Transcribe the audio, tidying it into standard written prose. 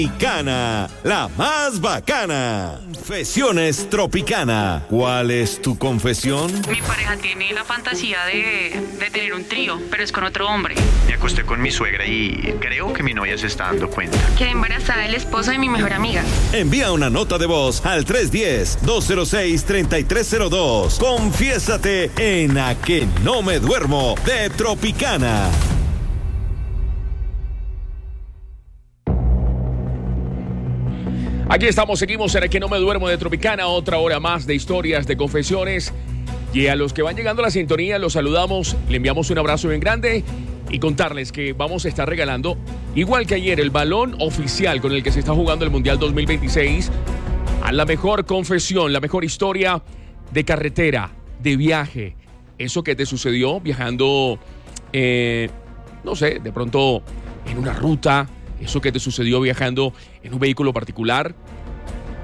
Tropicana, la más bacana. Confesiones Tropicana. ¿Cuál es tu confesión? Mi pareja tiene la fantasía de tener un trío, pero es con otro hombre. Me acosté con mi suegra y creo que mi novia se está dando cuenta. Quedé embarazada del esposo de mi mejor amiga. Envía una nota de voz al 310-206-3302. Confiésate en A que no me duermo de Tropicana. Aquí estamos, seguimos en el que no me duermo de Tropicana, otra hora más de historias, de confesiones. Y a los que van llegando a la sintonía, los saludamos, le enviamos un abrazo bien grande y contarles que vamos a estar regalando, igual que ayer, el balón oficial con el que se está jugando el Mundial 2026 a la mejor confesión, la mejor historia de carretera, de viaje. Eso que te sucedió viajando, no sé, de pronto en una ruta. Eso que te sucedió viajando en un vehículo particular,